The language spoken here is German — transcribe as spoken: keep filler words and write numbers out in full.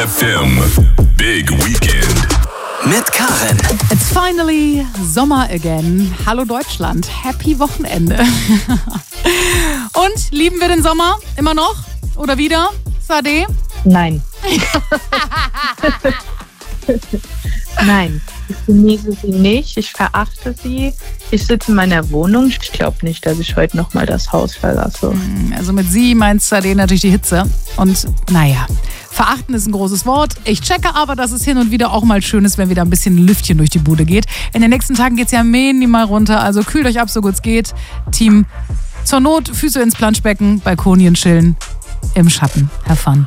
F M. Big Weekend. Mit Karin. It's finally Sommer again. Hallo Deutschland. Happy Wochenende. Und, lieben wir den Sommer? Immer noch? Oder wieder? Sade? Nein. Nein, ich genieße sie nicht, ich verachte sie. Ich sitze in meiner Wohnung. Ich glaube nicht, dass ich heute nochmal das Haus verlasse. Also mit sie meint Sade natürlich die Hitze. Und naja, verachten ist ein großes Wort. Ich checke aber, dass es hin und wieder auch mal schön ist, wenn wieder ein bisschen Lüftchen durch die Bude geht. In den nächsten Tagen geht es ja minimal runter, also kühlt euch ab, so gut es geht. Team, zur Not Füße ins Planschbecken, Balkonien chillen, im Schatten. Have fun.